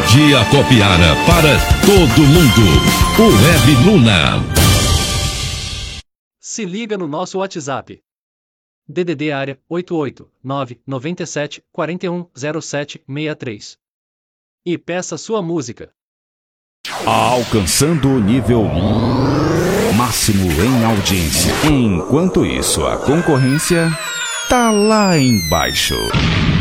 Dia Copiara para todo mundo. O Web Luna. Se liga no nosso WhatsApp. DDD área 88997410763. E peça sua música. Alcançando o nível máximo em audiência. Enquanto isso, a concorrência tá lá embaixo.